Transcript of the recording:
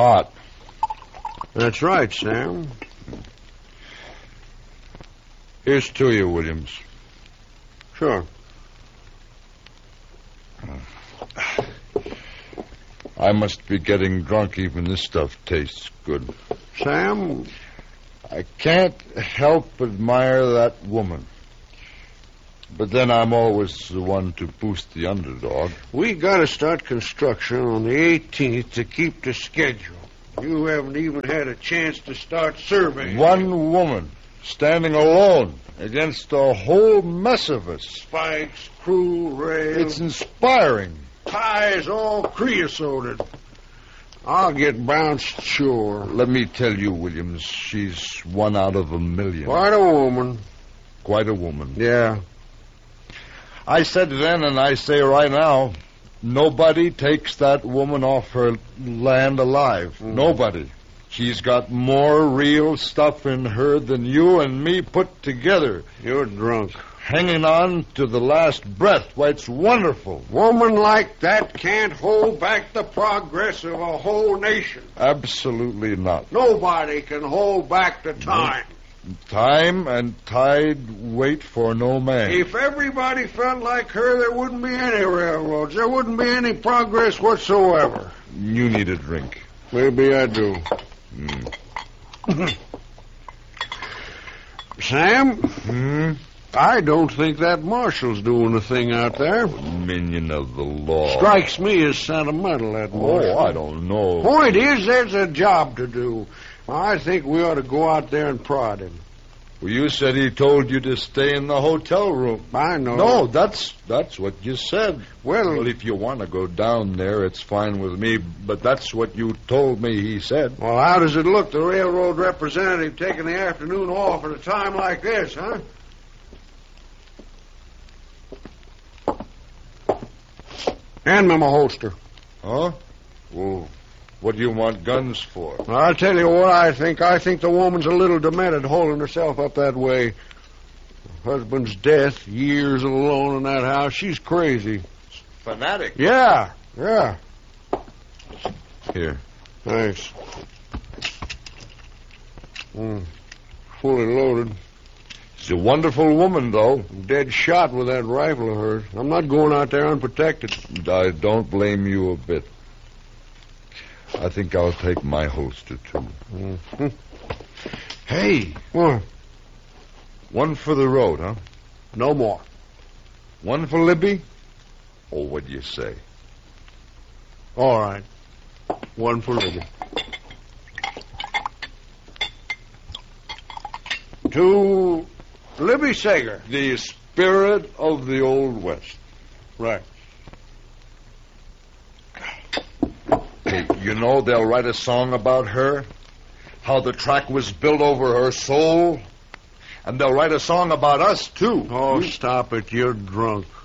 hot. That's right, Sam. Here's to you, Williams. Sure. I must be getting drunk. Even this stuff tastes good. Sam? I can't help admire that woman. But then I'm always the one to boost the underdog. We got to start construction on the 18th to keep the schedule. You haven't even had a chance to start surveying. One woman standing alone against a whole mess of us. Spikes, crew, rails. It's inspiring. Ties all creosoted. I'll get bounced, sure. Let me tell you, Williams, she's one out of a million. Quite a woman. Quite a woman. Yeah. I said then, and I say right now, nobody takes that woman off her land alive. Nobody. She's got more real stuff in her than you and me put together. You're drunk. Hanging on to the last breath. Why, it's wonderful. Woman like that can't hold back the progress of a whole nation. Absolutely not. Nobody can hold back the time. Time and tide wait for no man. If everybody felt like her, there wouldn't be any railroads. There wouldn't be any progress whatsoever. You need a drink. Maybe I do. Sam? I don't think that marshal's doing a thing out there. Minion of the law. Strikes me as sentimental, that marshal. Oh, I don't know. Point is, there's a job to do. I think we ought to go out there and prod him. Well, you said he told you to stay in the hotel room. I know. No, that's what you said. Well, if you want to go down there, it's fine with me, but that's what you told me he said. Well, how does it look, the railroad representative taking the afternoon off at a time like this, huh? Hand me my holster. Huh? Well, what do you want guns for? I'll tell you what I think. I think the woman's a little demented holding herself up that way. Her husband's death, years alone in that house. She's crazy. Fanatic. Yeah. Here. Thanks. Fully loaded. She's a wonderful woman, though. Dead shot with that rifle of hers. I'm not going out there unprotected. I don't blame you a bit. I think I'll take my holster, too. Mm-hmm. Hey. What? One for the road, huh? No more. One for Libby? Oh, what do you say? All right. One for Libby. To Libby Sager. The spirit of the Old West. Right. Hey, you know they'll write a song about her? How the track was built over her soul? And they'll write a song about us, too. Oh, stop it. You're drunk.